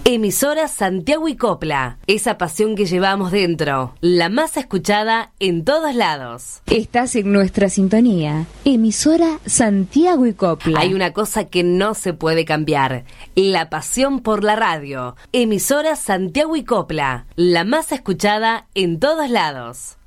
Emisora Santiago y Copla, esa pasión que llevamos dentro, la más escuchada en todos lados. Estás en nuestra sintonía, Emisora Santiago y Copla. Hay una cosa que no se puede cambiar, la pasión por la radio. Emisora Santiago y Copla, la más escuchada en todos lados.